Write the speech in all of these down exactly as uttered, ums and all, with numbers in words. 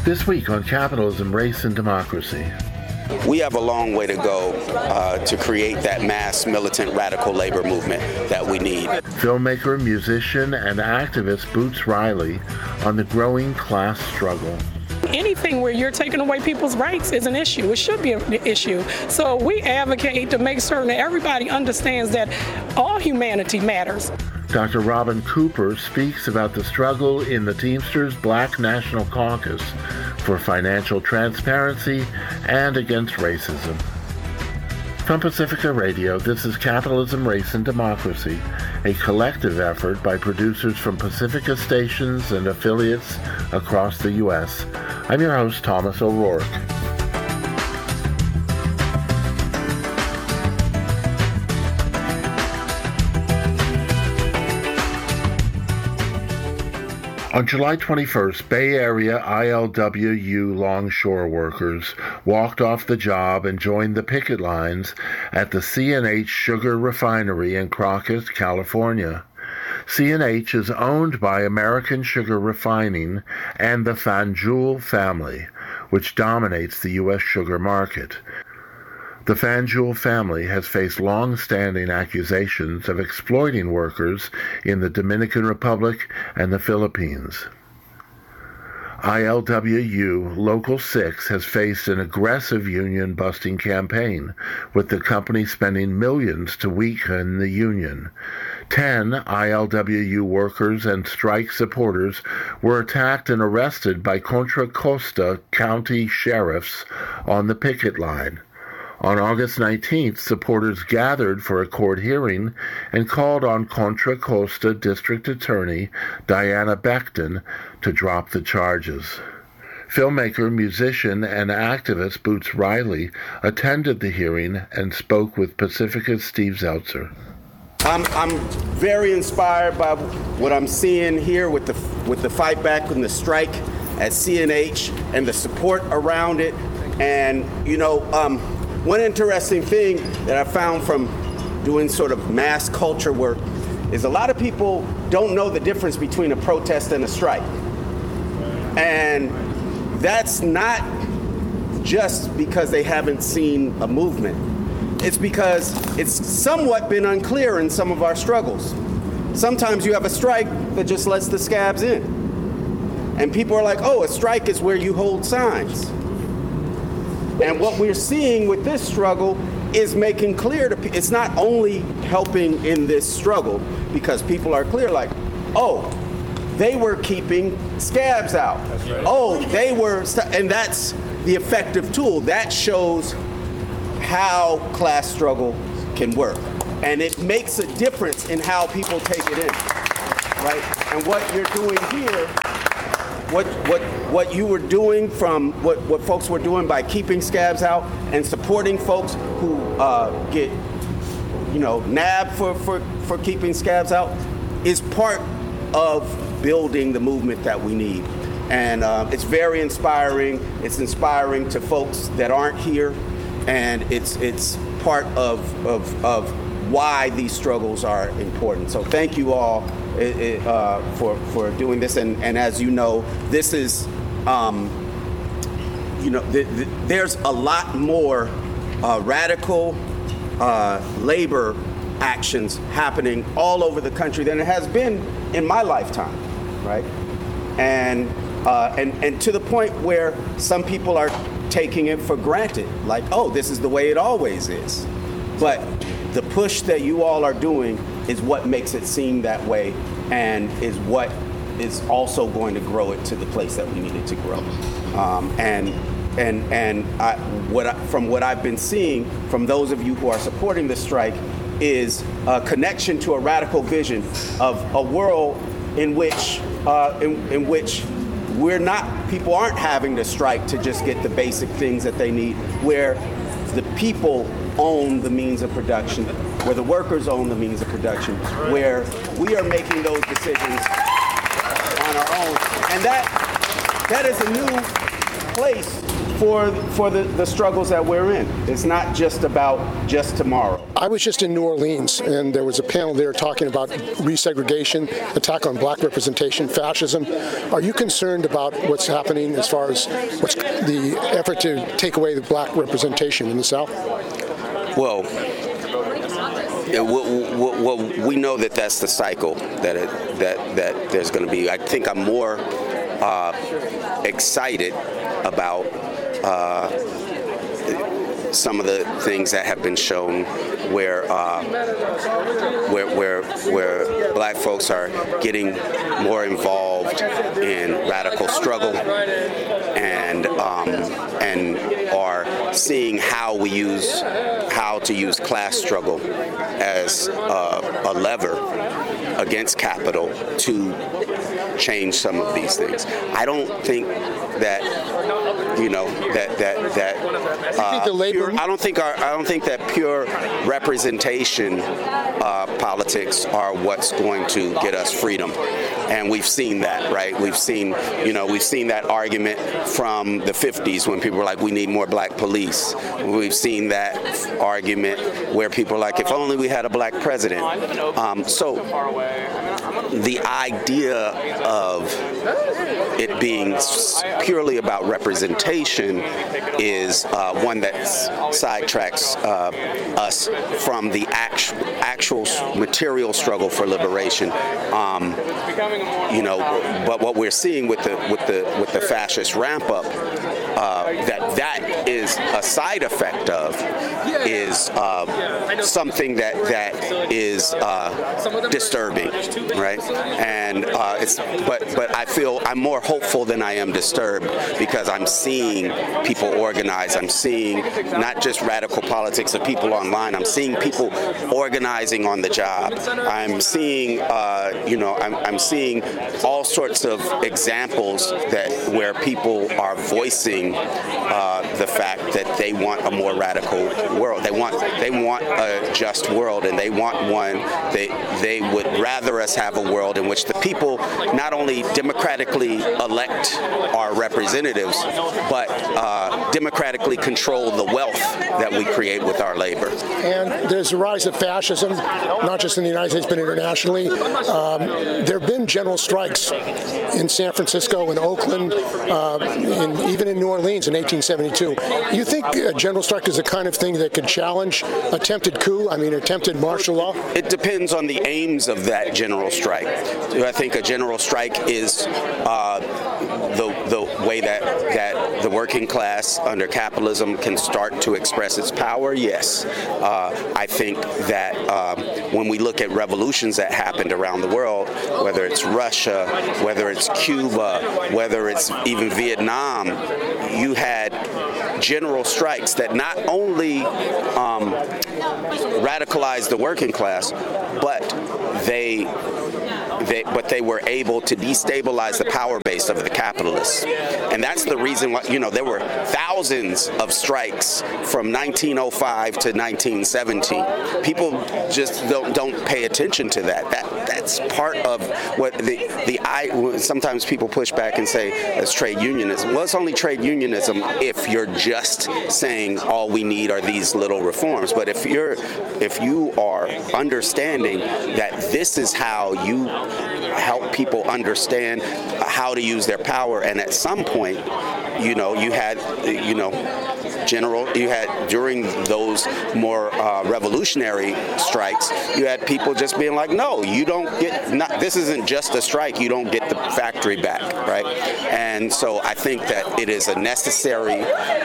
This week on Capitalism, Race, and Democracy. We have a long way to go uh, to create that mass militant radical labor movement that we need. Filmmaker, musician, and activist Boots Riley on the growing class struggle. Anything where you're taking away people's rights is an issue. It should be an issue. So we advocate to make certain that everybody understands that all humanity matters. Doctor Robin Cooper speaks about the struggle in the Teamsters Black National Caucus for financial transparency and against racism. From Pacifica Radio, this is Capitalism, Race, and Democracy, a collective effort by producers from Pacifica stations and affiliates across the U S. I'm your host, Thomas O'Rourke. On July twenty-first, Bay Area I L W U longshore workers walked off the job and joined the picket lines at the C and H Sugar Refinery in Crockett, California. C and H is owned by American Sugar Refining and the Fanjul family, which dominates the U S sugar market. The Fanjul family has faced long-standing accusations of exploiting workers in the Dominican Republic and the Philippines. I L W U Local six has faced an aggressive union-busting campaign, with the company spending millions to weaken the union. Ten I L W U workers and strike supporters were attacked and arrested by Contra Costa County sheriffs on the picket line. On August nineteenth, supporters gathered for a court hearing and called on Contra Costa District Attorney Diana Becton to drop the charges. Filmmaker, musician, and activist Boots Riley attended the hearing and spoke with Pacifica's Steve Zeltzer. I'm, I'm very inspired by what I'm seeing here with the with the fight back and the strike at C and H and the support around it. And, you know, um, one interesting thing that I found from doing sort of mass culture work is a lot of people don't know the difference between a protest and a strike. And that's not just because they haven't seen a movement. It's because it's somewhat been unclear in some of our struggles. Sometimes you have a strike that just lets the scabs in. And people are like, oh, a strike is where you hold signs. And what we're seeing with this struggle is making clear to people, it's not only helping in this struggle because people are clear like, oh, they were keeping scabs out. That's right. Oh, they were, st- and that's the effective tool. That shows how class struggle can work. And it makes a difference in how people take it in, right? And what you're doing here, What what what you were doing from what, what folks were doing by keeping scabs out and supporting folks who uh, get, you know, nabbed for, for, for keeping scabs out is part of building the movement that we need. And uh, it's very inspiring. It's inspiring to folks that aren't here, and it's it's part of of of why these struggles are important. So thank you all It, it, uh, for for doing this, and, and as you know, this is, um, you know, th- th- there's a lot more uh, radical uh, labor actions happening all over the country than it has been in my lifetime, right? And uh, and and to the point where some people are taking it for granted, like, oh, this is the way it always is. But the push that you all are doing is what makes it seem that way, and is what is also going to grow it to the place that we need it to grow. Um, and and and I, what I, from what I've been seeing from those of you who are supporting the strike is a connection to a radical vision of a world in which uh, in, in which we're not people aren't having to strike to just get the basic things that they need, where the people own the means of production, where the workers own the means of production, where we are making those decisions on our own. And that that is a new place for for the, the struggles that we're in. It's not just about just tomorrow. I was just in New Orleans, and there was a panel there talking about resegregation, attack on black representation, fascism. Are you concerned about what's happening as far as what's the effort to take away the black representation in the South? Well, well, we know that that's the cycle that it, that that there's going to be. I think I'm more uh, excited about uh, some of the things that have been shown where uh, where where where black folks are getting more involved in radical struggle and um, and are seeing how we use how to use class struggle as uh, a lever against capital to change some of these things. I don't think that you know that that that uh, pure, I don't think our I don't think that pure representation uh, politics are what's going to get us freedom. And we've seen that, right? We've seen, you know, we've seen that argument from the fifties when people were like, we need more black police. We've seen that argument where people are like, if only we had a black president. Um, so the idea of it being purely about representation is uh, one that sidetracks uh, us from the actual, actual material struggle for liberation. Um, you know, but what we're seeing with the with the with the fascist ramp up, uh, that that is a side effect of is uh, something that that is uh, disturbing, right? And uh, it's but but I feel I'm more hopeful than I am disturbed because I'm seeing people organize. I'm seeing not just radical politics of people online. I'm seeing people organizing on the job. I'm seeing uh, you know I'm I'm seeing all sorts of examples that where people are voicing uh, the fact that they want a more radical world. They want they want a just world, and they want one. They they would rather us have a world in which the people not only democratically elect our representatives, but uh, democratically control the wealth that we create with our labor. And there's a rise of fascism, not just in the United States, but internationally. Um, there have been general strikes in San Francisco and Oakland, uh, and even in New Orleans in eighteen seventy-two. You think a general strike is the kind of thing that could challenge attempted coup, I mean attempted martial law? It depends on the aims of that general strike. I think a general strike is uh, the the way that, that the working class under capitalism can start to express its power, yes. Uh, I think that um, when we look at revolutions that happened around the world, whether it's Russia, whether it's Cuba, whether it's even Vietnam, you had general strikes that not only um, radicalized the working class, but they They, but they were able to destabilize the power base of the capitalists. And that's the reason why, you know, there were thousands of strikes from nineteen oh five to nineteen seventeen. People just don't don't pay attention to that. That that's part of what the, the I, sometimes people push back and say it's trade unionism. Well, it's only trade unionism if you're just saying all we need are these little reforms. But if you're, if you are understanding that this is how you help people understand how to use their power, and at some point, you know, you had, you know, general, you had during those more uh, revolutionary strikes, you had people just being like, no, you don't get, not, this isn't just a strike, you don't get the factory back, right? And so I think that it is a necessary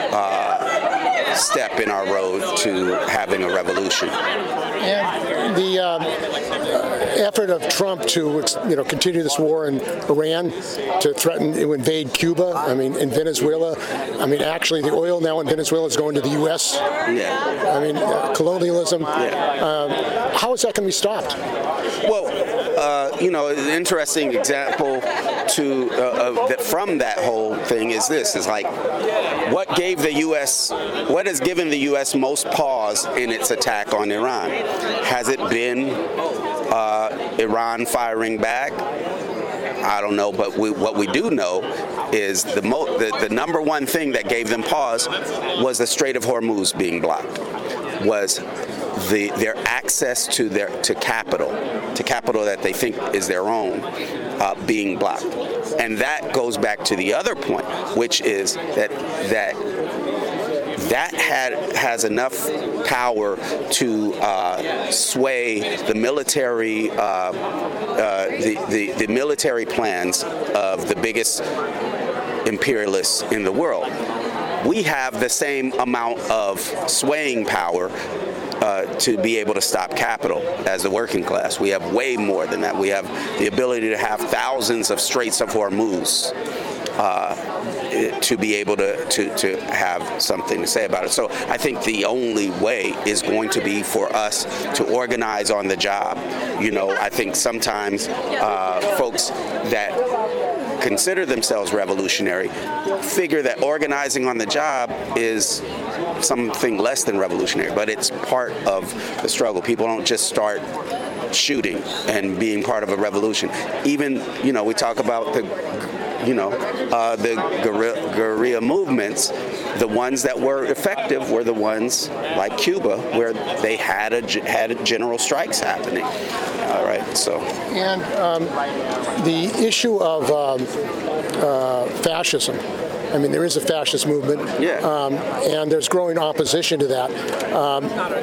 uh, step in our road to having a revolution. And the um, effort of Trump to, you know, continue this war in Iran, to threaten to invade Cuba, I mean, in Venezuela. I mean, actually, the oil now in Venezuela is going to the U S. Yeah. I mean, uh, colonialism. Yeah. Um, how is that going to be stopped? Well, uh, you know, an interesting example to uh, of that from that whole thing is this: is like, what gave the U S, what has given the U S most pause in its attack on Iran? Has it been uh, Iran firing back? I don't know, but we, what we do know is the, mo- the the number one thing that gave them pause was the Strait of Hormuz being blocked, was the their access to their to capital, to capital that they think is their own, uh, being blocked. And that goes back to the other point, which is that that that had has enough power to uh, sway the military uh, uh, the, the the military plans of the biggest imperialists in the world. We have the same amount of swaying power Uh, to be able to stop capital as the working class. We have way more than that. We have the ability to have thousands of Straits of Hormuz uh, to be able to, to, to have something to say about it. So I think the only way is going to be for us to organize on the job. You know, I think sometimes uh, folks that consider themselves revolutionary figure that organizing on the job is something less than revolutionary, but it's part of the struggle. People don't just start shooting and being part of a revolution. Even, you know, we talk about the, you know, uh, the guerrilla, guerrilla movements. The ones that were effective were the ones like Cuba, where they had a had a general strikes happening. All right, so. And um, the issue of um, uh, fascism. I mean, there is a fascist movement, yeah. um, and there's growing opposition to that. Um,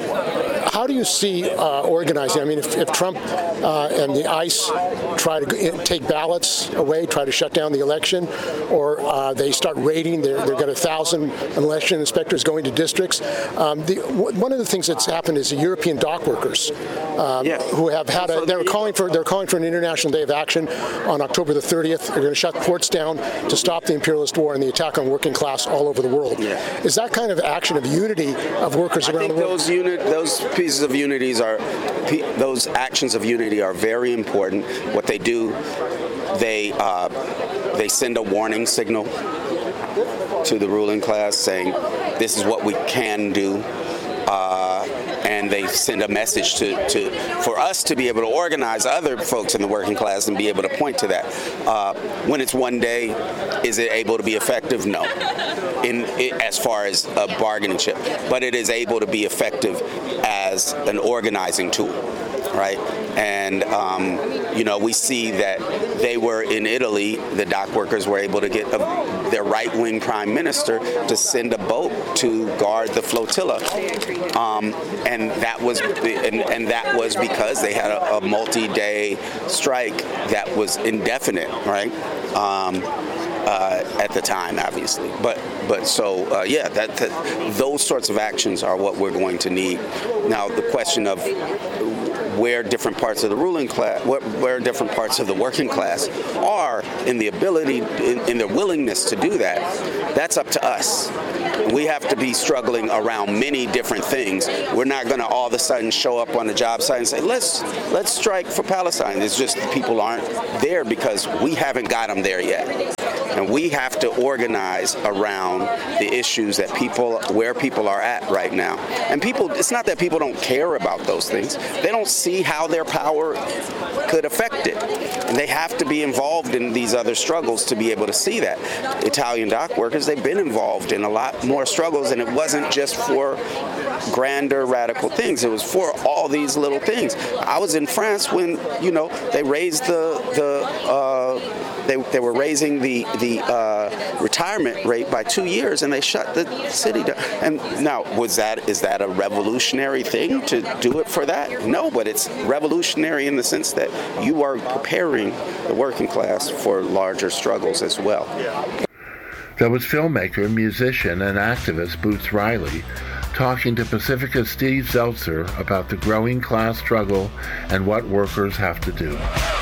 how do you see uh, organizing? I mean, if, if Trump uh, and the ICE try to take ballots away, try to shut down the election, or uh, they start raiding, they've got a thousand election inspectors going to districts. Um, the, one of the things that's happened is the European dock workers, um, yeah. who have had a, they're calling for they're calling for an international day of action on October the thirtieth. They're going to shut ports down to stop the imperialist war and the attack on working class all over the world. Yeah. Is that kind of action of unity of workers I around think the world? Those unit, those pieces of unities are, those actions of unity are very important. What they do, they uh, they send a warning signal to the ruling class saying, this is what we can do. Uh, and they send a message to, to for us to be able to organize other folks in the working class and be able to point to that. Uh, when it's one day, is it able to be effective? No, in it, as far as a bargaining chip, but it is able to be effective as an organizing tool, right? And um, you know, we see that they were in Italy. The dock workers were able to get a, their right-wing prime minister to send a boat to guard the flotilla, um, and that was and, and that was because they had a, a multi-day strike that was indefinite, right? Um, uh, at the time, obviously, but but so uh, yeah, that, that those sorts of actions are what we're going to need. Now, the question of where different parts of the ruling class, where, where different parts of the working class are in the ability, in, in their willingness to do that, that's up to us. We have to be struggling around many different things. We're not going to all of a sudden show up on the job site and say, let's let's strike for Palestine. It's just people aren't there because we haven't got them there yet. And we have to organize around the issues that people, where people are at right now. And people, it's not that people don't care about those things. They don't see how their power could affect it. And they have to be involved in these other struggles to be able to see that. Italian dock workers, they've been involved in a lot more struggles, and it wasn't just for grander radical things. It was for all these little things. I was in France when, you know, they raised the, the uh, they, they were raising the, the uh, retirement rate by two years, and they shut the city down. And now, was that is that a revolutionary thing to do it for that? No, but it's revolutionary in the sense that you are preparing the working class for larger struggles as well. That was filmmaker, musician, and activist Boots Riley talking to Pacifica's Steve Zeltzer about the growing class struggle and what workers have to do.